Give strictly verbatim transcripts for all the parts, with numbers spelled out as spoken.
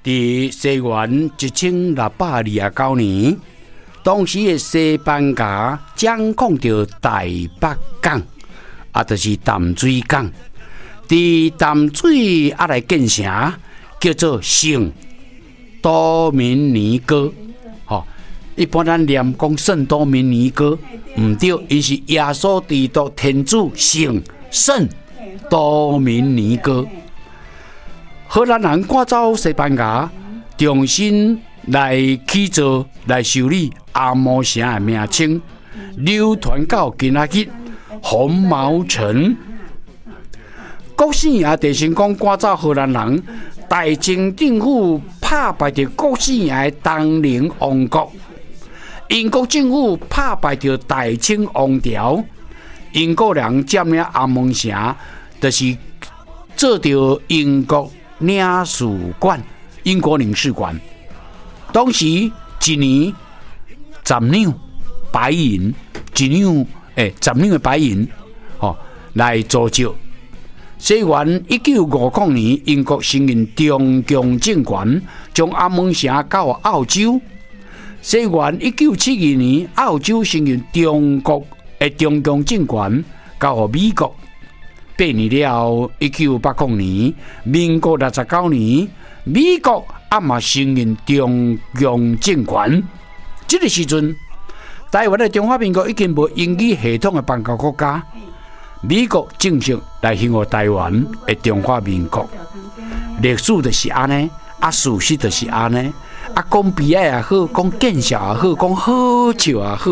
伫西元一千六百二十九年，当时的西班牙掌控着台北港，啊，就是淡水港。伫淡水啊来建城，叫做圣多明尼哥。吼、哦，一般咱念讲圣多明尼哥，毋对，伊是耶稣基督天主圣圣多明尼哥。荷兰人赶走西班牙，重新来起造、来修理阿摩城的名称，流传到今仔日红毛城。国姓爷地成功赶走荷兰人，大清政府拍败着国姓爷的东宁王国，英国政府拍败着大清王朝，英国人占领阿蒙城，就是做着英国领事馆、英国领事馆。当时一年十两白银，一两诶十两的白银，哦，来租借。西元一九五九年，英国承认中共政权，将阿蒙城交予澳洲。西元一九七二年，澳洲承认中国的中共政权，交予美国。八年了，一九八九年，民国六十九年，美国也嘛承认中共政权。这个时阵，台湾的中华民国已经无英语系统的邦交国家。美国正式来侵入台湾的中华民国，历史就是安尼，啊，事实就是安尼，啊，讲悲哀也好，讲见笑也好，讲好笑也好。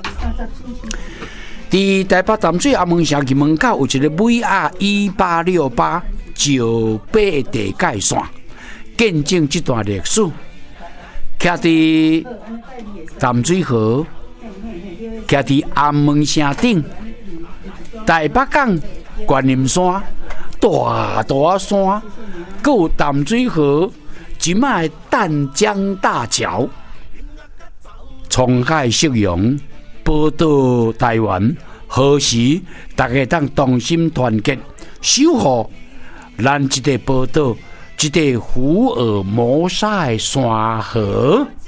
伫台北淡水阿蒙城入门口有一个 V R 一八六八石碑地界线，见证这段历史。徛伫淡水河，徛伫阿蒙城顶。台北港、观音山、大大山，还有淡水河，即卖淡江大桥，沧海夕阳，宝岛台湾，何时大家当同心团结，守护咱这个宝岛，这个福尔摩沙的山河？